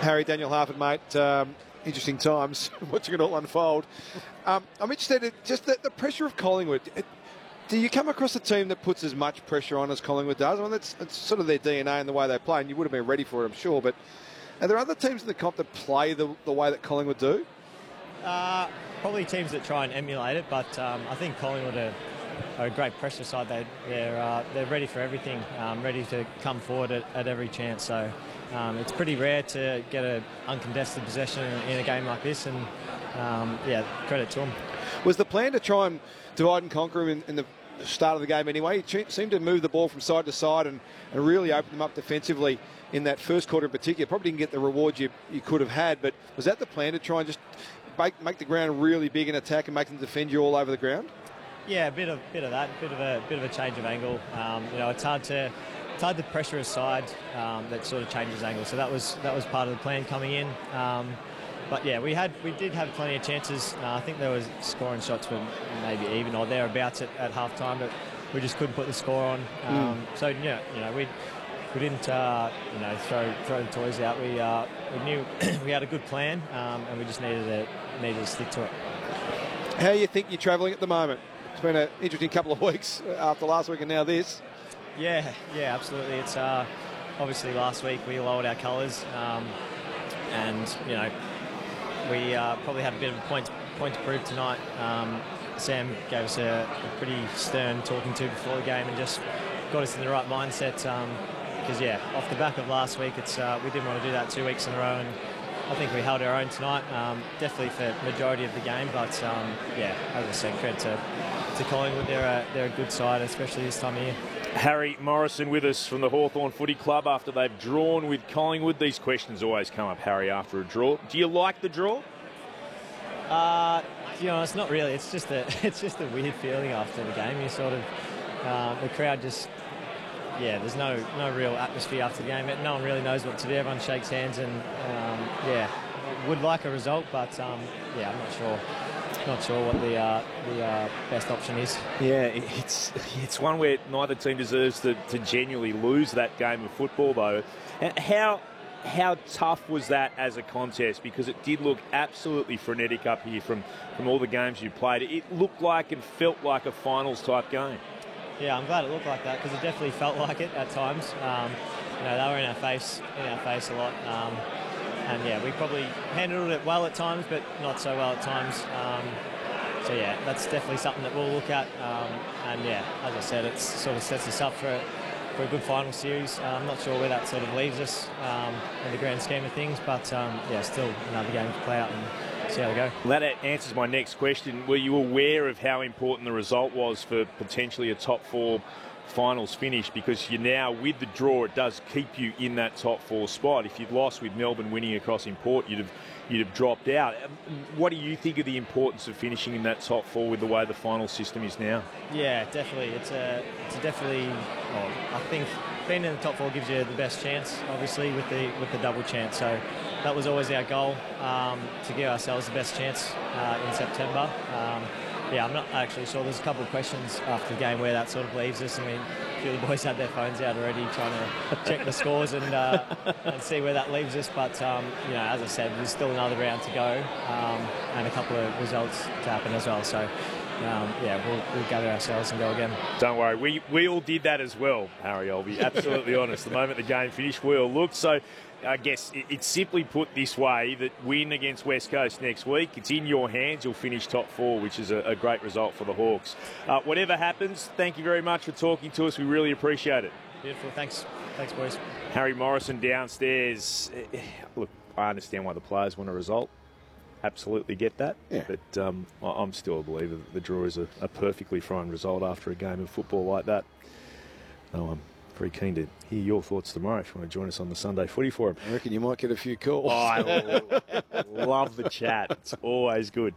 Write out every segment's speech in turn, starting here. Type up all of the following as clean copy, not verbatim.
Harry, Daniel Harford, mate. Interesting times watching it all unfold. I'm interested in just the pressure of Collingwood. Do you come across a team that puts as much pressure on as Collingwood does? I mean, it's sort of their DNA and the way they play, and you would have been ready for it, I'm sure. But are there other teams in the comp that play the way that Collingwood do? Probably teams that try and emulate it, but I think Collingwood are a great pressure side. They're ready for everything, ready to come forward at every chance. So it's pretty rare to get an uncontested possession in a game like this, and credit to them. Was the plan to try and divide and conquer in the start of the game anyway? You seemed to move the ball from side to side and really open them up defensively in that first quarter in particular. Probably didn't get the rewards you could have had, but was that the plan, to try and just make the ground really big in attack and make them defend you all over the ground? Yeah, a bit of that, bit of a change of angle. It's hard to pressure a side that sort of changes angle. So that was part of the plan coming in. But yeah, we did have plenty of chances. I think there was scoring shots were maybe even or thereabouts at half time, but we just couldn't put the score on. So yeah, we didn't throw the toys out. We knew we had a good plan, and we just needed to stick to it. How do you think you're travelling at the moment? It's been an interesting couple of weeks after last week and now this. Yeah, absolutely. It's obviously last week we lowered our colours, and we probably had a bit of a point to prove tonight. Sam gave us a pretty stern talking to before the game and just got us in the right mindset. Because off the back of last week, we didn't want to do that 2 weeks in a row, and I think we held our own tonight. Definitely for the majority of the game, but as I said, credit to Collingwood. They're a good side, especially this time of year. Harry Morrison with us from the Hawthorn Footy Club after they've drawn with Collingwood. These questions always come up, Harry, after a draw. Do you like the draw? It's not really. It's just a weird feeling after the game. You sort of the crowd just there's no real atmosphere after the game. No one really knows what to do. Everyone shakes hands and would like a result, but I'm not sure. Not sure what the best option is. Yeah, it's one where neither team deserves to genuinely lose that game of football, though. How tough was that as a contest? Because it did look absolutely frenetic up here from all the games you played. It looked like and felt like a finals-type game. Yeah, I'm glad it looked like that, because it definitely felt like it at times. They were in our face a lot. And we probably handled it well at times, but not so well at times. That's definitely something that we'll look at. As I said, it sort of sets us up for a good final series. I'm not sure where that sort of leaves us in the grand scheme of things, but still another game to play out and see how they go. Well, that answers my next question. Were you aware of how important the result was for potentially a top four finals finish? Because you're now, with the draw, it does keep you in that top four spot. If you'd lost with Melbourne winning across in Port, you'd have dropped out. What do you think of the importance of finishing in that top four with the way the final system is now? Yeah, definitely. It's definitely. I think being in the top four gives you the best chance, obviously, with the double chance. So that was always our goal, to give ourselves the best chance in September. I'm not actually sure. There's a couple of questions after the game where that sort of leaves us. I mean, a few of the boys had their phones out already trying to check the scores and see where that leaves us. But, as I said, there's still another round to go and a couple of results to happen as well. So, we'll gather ourselves and go again. Don't worry. We all did that as well, Harry. I'll be absolutely honest. The moment the game finished, we all looked. So, I guess it's simply put this way, that win against West Coast next week, it's in your hands. You'll finish top four, which is a great result for the Hawks. Whatever happens, thank you very much for talking to us. We really appreciate it. Beautiful. Thanks, boys. Harry Morrison downstairs. Look, I understand why the players want a result. Absolutely get that. Yeah. But I'm still a believer that the draw is a perfectly fine result after a game of football like that. No, I'm very keen to hear your thoughts tomorrow if you want to join us on the Sunday Footy Forum. I reckon you might get a few calls. Oh, I love the chat. It's always good.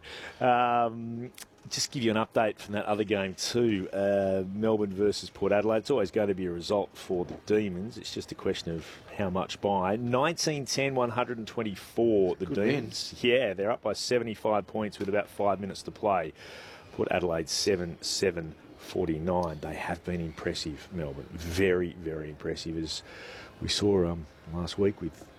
Just give you an update from that other game too. Melbourne versus Port Adelaide. It's always going to be a result for the Demons. It's just a question of how much by. 19-10, 124, the Demons. Yeah, they're up by 75 points with about 5 minutes to play. Port Adelaide 7-7. 49. They have been impressive, Melbourne. Very, very impressive, as we saw last week with